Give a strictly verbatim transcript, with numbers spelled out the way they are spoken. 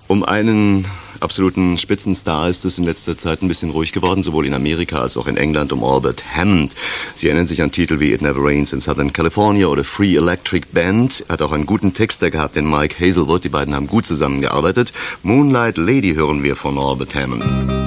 Um einen absoluten Spitzenstar ist es in letzter Zeit ein bisschen ruhig geworden, sowohl in Amerika als auch in England, um Albert Hammond. Sie erinnern sich an Titel wie It Never Rains in Southern California oder Free Electric Band. Er hat auch einen guten Texter gehabt, den Mike Hazelwood. Die beiden haben gut zusammengearbeitet. Moonlight Lady hören wir von Albert Hammond.